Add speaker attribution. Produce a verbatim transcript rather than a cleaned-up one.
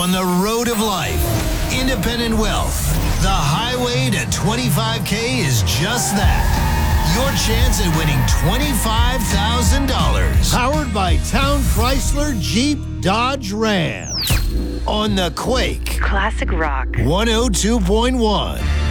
Speaker 1: on the road of life. Independent Wealth. The highway to twenty-five K is just that. Your chance at winning twenty-five thousand dollars. Powered by Town Chrysler Jeep Dodge Ram. On the Quake.
Speaker 2: Classic rock.
Speaker 1: one oh two point one.